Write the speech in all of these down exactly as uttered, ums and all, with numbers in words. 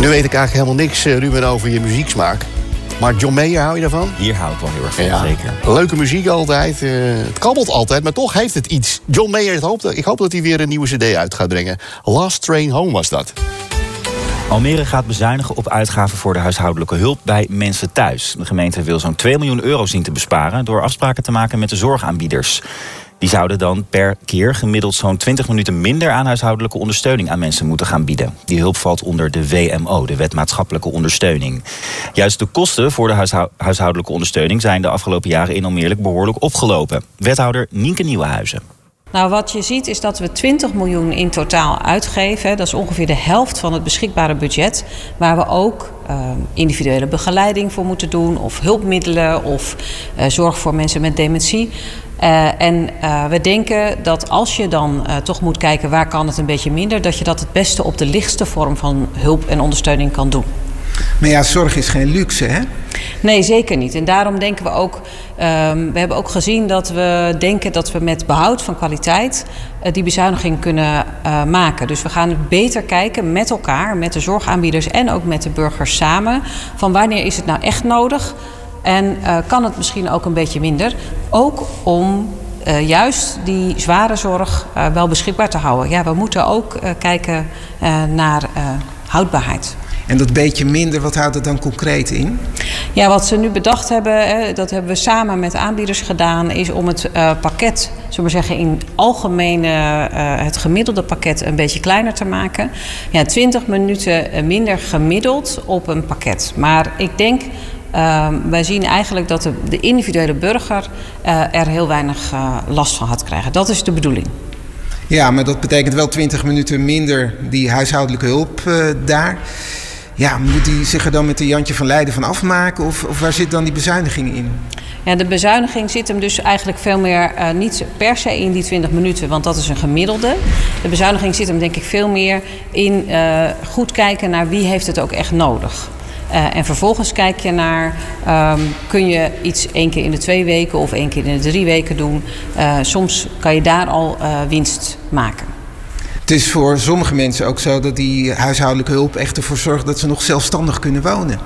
Nu weet ik eigenlijk helemaal niks, uh, Ruben, over je muzieksmaak. Maar John Mayer, hou je daarvan? Hier hou ik wel heel erg van, ja, zeker. Leuke muziek altijd. Uh, het kabbelt altijd, maar toch heeft het iets. John Mayer, hoopt, ik hoop dat hij weer een nieuwe cd uit gaat brengen. Last Train Home was dat. Almere gaat bezuinigen op uitgaven voor de huishoudelijke hulp bij mensen thuis. De gemeente wil zo'n twee miljoen euro zien te besparen door afspraken te maken met de zorgaanbieders. Die zouden dan per keer gemiddeld zo'n twintig minuten minder aan huishoudelijke ondersteuning aan mensen moeten gaan bieden. Die hulp valt onder de W M O, de Wet Maatschappelijke Ondersteuning. Juist de kosten voor de huishou- huishoudelijke ondersteuning zijn de afgelopen jaren in Almere behoorlijk opgelopen. Wethouder Nienke Nieuwenhuizen. Nou, wat je ziet is dat we twintig miljoen in totaal uitgeven. Dat is ongeveer de helft van het beschikbare budget. Waar we ook uh, individuele begeleiding voor moeten doen. Of hulpmiddelen of uh, zorg voor mensen met dementie. Uh, en uh, we denken dat als je dan uh, toch moet kijken waar kan het een beetje minder. Dat je dat het beste op de lichtste vorm van hulp en ondersteuning kan doen. Maar ja, zorg is geen luxe, hè? Nee, zeker niet. En daarom denken we ook... Um, we hebben ook gezien dat we denken dat we met behoud van kwaliteit... Uh, die bezuiniging kunnen uh, maken. Dus we gaan beter kijken met elkaar, met de zorgaanbieders... en ook met de burgers samen... van wanneer is het nou echt nodig... en uh, kan het misschien ook een beetje minder. Ook om... Uh, juist die zware zorg uh, wel beschikbaar te houden. Ja, we moeten ook uh, kijken uh, naar uh, houdbaarheid. En dat beetje minder, wat houdt het dan concreet in? Ja, wat ze nu bedacht hebben, hè, dat hebben we samen met aanbieders gedaan... is om het uh, pakket, zullen we zeggen, in algemene uh, het gemiddelde pakket een beetje kleiner te maken. Ja, twintig minuten minder gemiddeld op een pakket. Maar ik denk... Uh, wij zien eigenlijk dat de, de individuele burger uh, er heel weinig uh, last van gaat krijgen. Dat is de bedoeling. Ja, maar dat betekent wel twintig minuten minder die huishoudelijke hulp uh, daar. Ja, moet die zich er dan met de Jantje van Leiden van afmaken? Of, of waar zit dan die bezuiniging in? Ja, de bezuiniging zit hem dus eigenlijk veel meer uh, niet per se in die twintig minuten, want dat is een gemiddelde. De bezuiniging zit hem denk ik veel meer in uh, goed kijken naar wie heeft het ook echt nodig. Uh, en vervolgens kijk je naar, um, kun je iets één keer in de twee weken of één keer in de drie weken doen. Uh, soms kan je daar al uh, winst maken. Het is voor sommige mensen ook zo dat die huishoudelijke hulp echt ervoor zorgt dat ze nog zelfstandig kunnen wonen.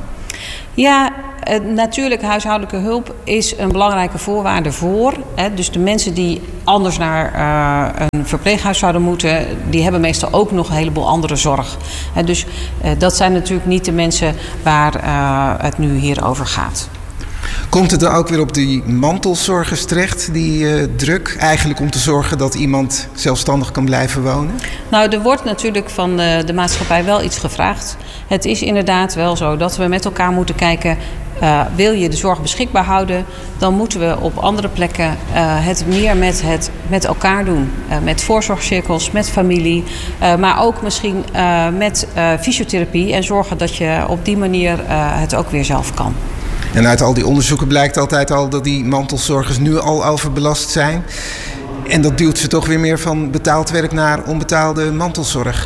Ja, uh, natuurlijk huishoudelijke hulp is een belangrijke voorwaarde voor. Hè. Dus de mensen die anders naar uh, een verpleeghuis zouden moeten... die hebben meestal ook nog een heleboel andere zorg. Hè, dus uh, dat zijn natuurlijk niet de mensen waar uh, het nu hier over gaat. Komt het dan ook weer op die mantelzorgers terecht, die uh, druk? Eigenlijk om te zorgen dat iemand zelfstandig kan blijven wonen? Nou, er wordt natuurlijk van de, de maatschappij wel iets gevraagd. Het is inderdaad wel zo dat we met elkaar moeten kijken... Uh, wil je de zorg beschikbaar houden, dan moeten we op andere plekken uh, het meer met, het, met elkaar doen. Uh, met voorzorgcirkels, met familie, uh, maar ook misschien uh, met uh, fysiotherapie. En zorgen dat je op die manier uh, het ook weer zelf kan. En uit al die onderzoeken blijkt altijd al dat die mantelzorgers nu al overbelast zijn. En dat duwt ze toch weer meer van betaald werk naar onbetaalde mantelzorg.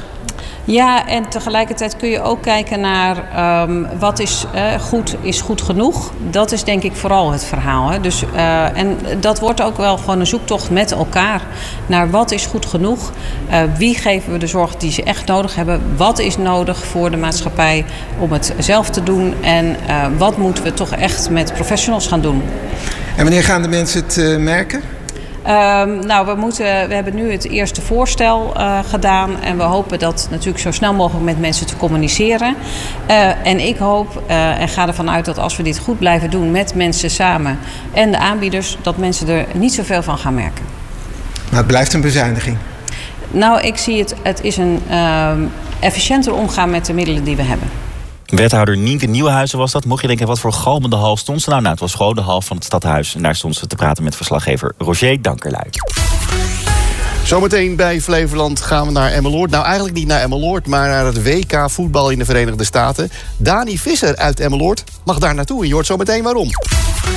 Ja, en tegelijkertijd kun je ook kijken naar um, wat is uh, goed, is goed genoeg. Dat is denk ik vooral het verhaal. Hè. Dus, uh, en dat wordt ook wel gewoon een zoektocht met elkaar naar wat is goed genoeg. Uh, wie geven we de zorg die ze echt nodig hebben? Wat is nodig voor de maatschappij om het zelf te doen? En uh, wat moeten we toch echt met professionals gaan doen? En wanneer gaan de mensen het uh, merken? Um, nou, we, moeten, we hebben nu het eerste voorstel uh, gedaan. En we hopen dat natuurlijk zo snel mogelijk met mensen te communiceren. Uh, en ik hoop uh, en ga ervan uit dat als we dit goed blijven doen met mensen samen en de aanbieders, dat mensen er niet zoveel van gaan merken. Maar het blijft een bezuiniging. Nou, ik zie het, het is een uh, efficiënter omgaan met de middelen die we hebben. Wethouder Nienke Nieuwenhuizen was dat. Mocht je denken, wat voor galmende hal stond ze nou? Nou, het was gewoon de hal van het stadhuis. En daar stond ze te praten met verslaggever Roger Dankerlui. Zometeen bij Flevoland gaan we naar Emmeloord. Nou, eigenlijk niet naar Emmeloord, maar naar het W K voetbal in de Verenigde Staten. Dani Visser uit Emmeloord mag daar naartoe en je hoort zometeen waarom.